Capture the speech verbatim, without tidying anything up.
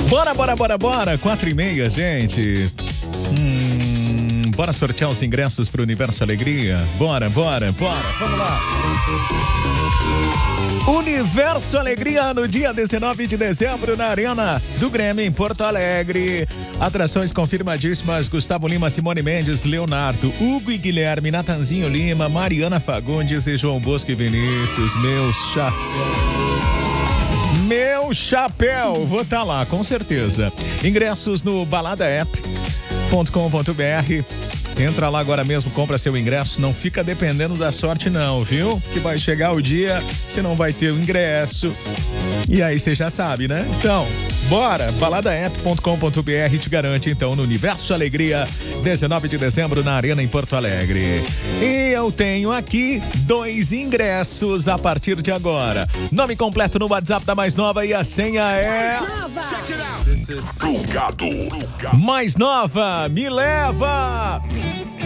Bora, bora, bora, bora. Quatro e meia, gente. Hum, bora sortear os ingressos pro Universo Alegria? Bora, bora, bora. Vamos lá. Universo Alegria no dia dezenove de dezembro na Arena do Grêmio em Porto Alegre. Atrações confirmadíssimas: Gustavo Lima, Simone Mendes, Leonardo, Hugo e Guilherme, Natanzinho Lima, Mariana Fagundes e João Bosco e Vinícius. Meu chapéu. Meu chapéu. Vou estar lá, com certeza. Ingressos no balada app ponto com ponto br. Entra lá agora mesmo, compra seu ingresso. Não fica dependendo da sorte não, viu? Que vai chegar o dia, você não vai ter o ingresso. E aí você já sabe, né? Então, bora! balada app ponto com ponto br te garante, então, no Universo Alegria, dezenove de dezembro, na Arena em Porto Alegre. E eu tenho aqui dois ingressos a partir de agora. Nome completo no WhatsApp da Mais Nova e a senha é... Plugado. Mais Nova, me leva!